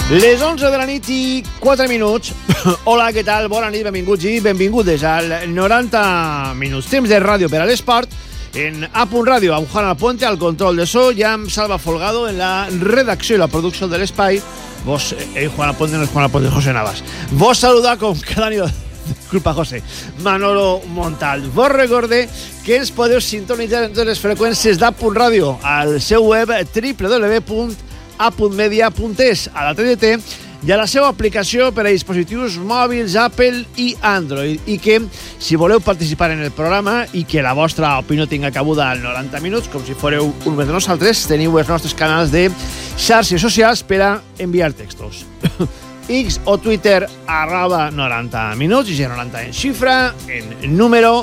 Les 11 de la nit i 4 minuts. Hola, què tal? Bona nit, benvinguts i benvingudes al 90 minuts. Temps de ràdio per a l'esport en A.Radio, amb Juan Alpuente al control de so i amb Salva Folgado en la redacció i la producció de l'espai. Vos, Juan Alpuente no és Juan Alpuente, José Navas. Vos saludar com cada nit. Disculpa, José. Manolo Montal. Vos recorde que ens podeu sintonitzar en totes les freqüències d'A.Radio al seu web www.a.media.es, a la TDT i a la seva aplicació per a dispositius mòbils Apple i Android, i que si voleu participar en el programa i que la vostra opinió tinga cabuda al 90 minuts, com si fóreu un més de nosaltres, teniu els nostres canals de xarxes socials per a enviar textos. X o Twitter @90 minuts i 90 en xifra, en número.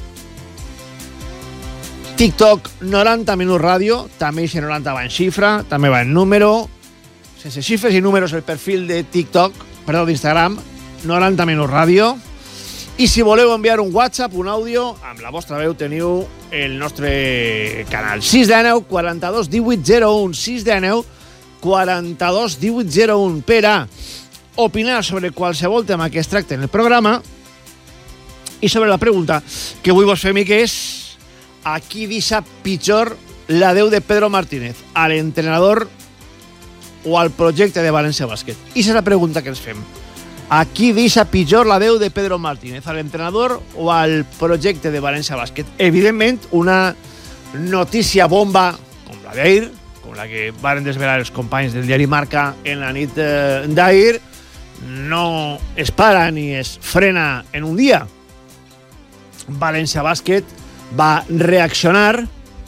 TikTok 90 minuts ràdio, també 90 va en xifra, també va en número, sense xifres i números el perfil de TikTok, perdó, d'Instagram, 90 minuts ràdio. I si voleu enviar un WhatsApp, un àudio, amb la vostra veu teniu el nostre canal. 619 42 1801, 619 42 1801, per a opinar sobre qualsevol tema que es tracta en el programa i sobre la pregunta que avui vos fem, i que és: a qui deixa pitjor la deu de Pedro Martínez, a l'entrenador o al projecte de València Bàsquet? I és la pregunta que ens fem. A qui deixa pitjor la deu de Pedro Martínez, a l'entrenador o al projecte de València Bàsquet? Evidentment, una notícia bomba com la d'ahir, com la que varen desvelar els companys del diari Marca en la nit d'ahir, no es para ni es frena en un dia. València Bàsquet va reaccionar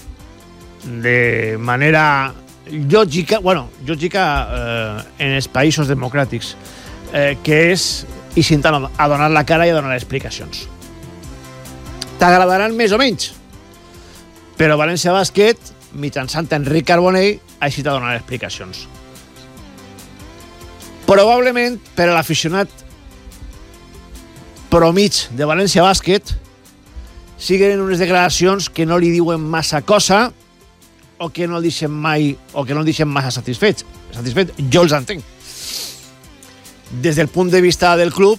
de manera lògica, en els països democràtics, que és intentant a donar la cara i a donar explicacions. T'agradaran més o menys, però València Bàsquet, mitjançant Enric Carbonell, ha eixit a donar explicacions. Probablement per a l'aficionat promig de València Bàsquet siguen unes declaracions que no li diuen massa cosa o que no el deixen mai o que no el deixen massa satisfet. Jo els entenc. Des del punt de vista del club,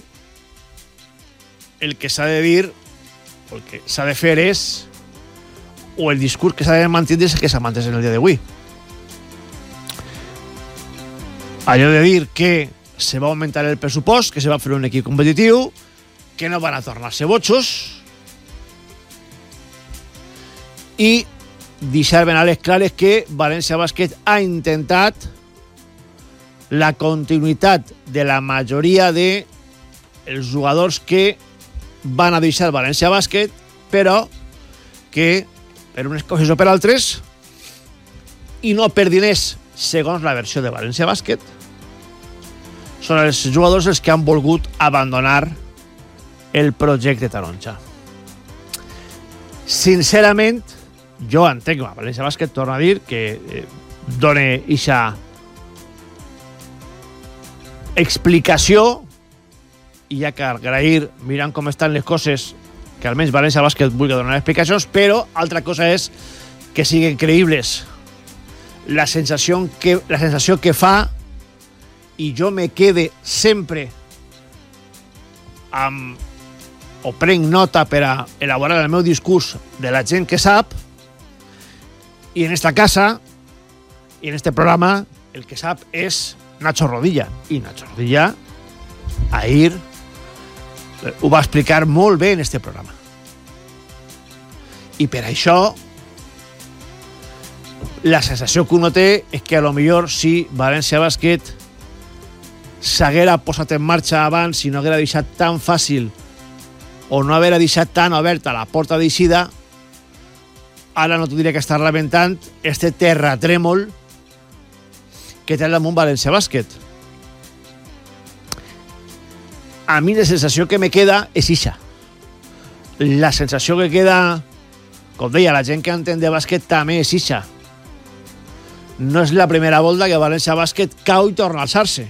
el que s'ha de dir o el que s'ha de fer és, o el discurs que s'ha de mantenir és el que s'ha mantès en el dia d'avui. Allò de dir que se va augmentar el pressupost, que se va fer un equip competitiu, que no van a tornar-se botxos, i deixar ben a les clares que València Bàsquet ha intentat la continuïtat de la majoria de els jugadors que van a deixar València Bàsquet, però que per unes coses o per altres, i no per diners, segons la versió de València Bàsquet, són els jugadors els que han volgut abandonar el projecte taronja. Sincerament, jo entenc que València Bàsquet torna a dir que dona eixa explicació, i ja que agrair, mirant com estan les coses, que almenys València Bàsquet vulgui donar explicacions, però altra cosa és que siguin creïbles. La sensació que fa, i jo me quede sempre amb, o prenc nota per a elaborar el meu discurs de la gent que sap, i en esta casa i en este programa el que sap és Nacho Rodilla, i Nacho Rodilla ahir ho va explicar molt bé en este programa, i per això la sensació que uno té és que a lo millor si València Bàsquet s'haguera posat en marxa abans, si no haguera deixat tan fàcil o no haguera deixat tan oberta la porta d'eixida, ara no tindria que estar lamentant este terratrèmol que té al damunt València Bàsquet. A mi la sensació que me queda és ixa. La sensació que queda, com deia, la gent que entén de bàsquet també és ixa. No és la primera volta que València Bàsquet cau i torna a alçar-se.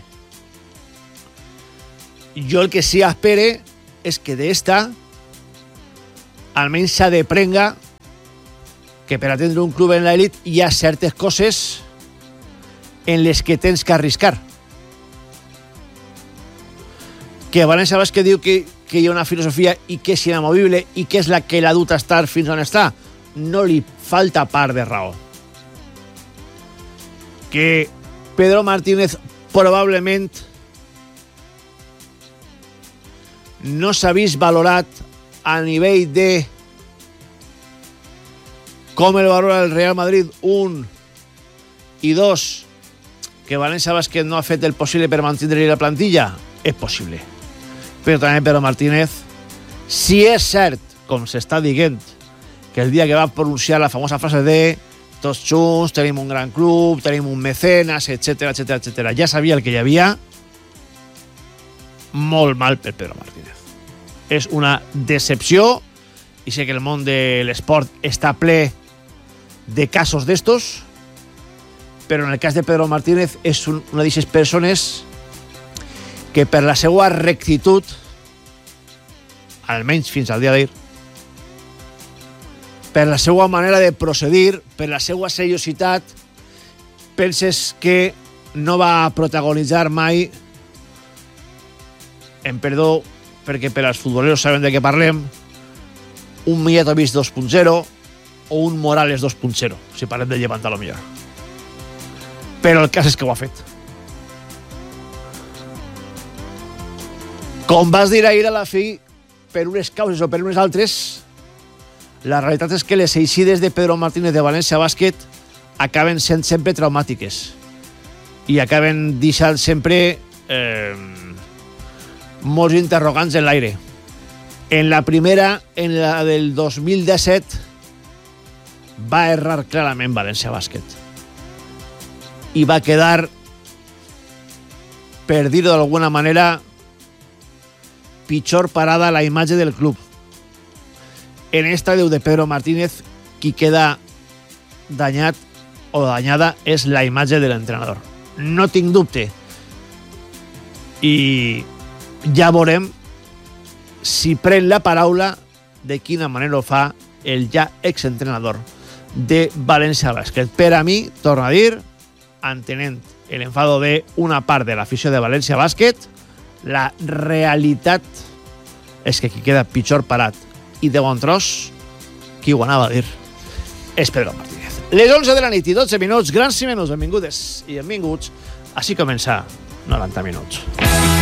Jo el que sí espere és que d'esta almenys s'ha de prenga que per atendre un club en l'elit hi ha certes coses en les que tens que arriscar. que València Bàsquet diu que hi ha una filosofia i que és inamovible i que és la que l'ha dut a estar fins on està. No li falta part de raó. Que Pedro Martínez probablement no s'ha vist valorat a nivell de com el valora el Real Madrid, 1, i 2, que València Bàsquet no ha fet el possible per mantenir la plantilla, és possible. Però també Pedro Martínez, si és cert, com s'està dient, que el dia que va pronunciar la famosa frase de tots junts, tenim un gran club, tenim un mecenas, etcètera, etcètera, etcètera, ja sabia el que hi havia, molt mal per Pedro Martínez. És una decepció, i sé que el món de l'esport està ple de casos d'estos, però en el cas de Pedro Martínez és una d'aquestes persones que per la seva rectitud, almenys fins al dia d'ahir, per la seva manera de procedir, per la seva seriositat, penses que no va protagonitzar mai, en perdó, perquè per als futboleros saben de què parlem, un Mijatovic 2.0 o un Morales 2.0, si parlem del Llevant a lo millor. Però el cas és que ho ha fet. Com vas dir ahir a la fi, per unes causes o per unes altres, la realitat és que les eixides de Pedro Martínez de València Bàsquet acaben sent sempre traumàtiques i acaben deixant sempre molts interrogants en l'aire. En la primera, en la del 2017, va errar clarament València Bàsquet i va quedar, per dir-ho d'alguna manera, pitjor parada la imatge del club. En esta de Pedro Martínez, qui queda danyat o danyada és la imatge de l'entrenador. No tinc dubte. I ja veurem si pren la paraula de quina manera ho fa el ja exentrenador de València Bàsquet. Per a mi, torno a dir, entenent l'enfado d'una part de l'afició de València Bàsquet, la realitat és que qui queda pitjor parat i de bon tros, qui ho anava a dir, és Pedro Martínez. Les 11 de la nit i 12 minuts, grans i menys, benvingudes i benvinguts. Així comença 90 minuts.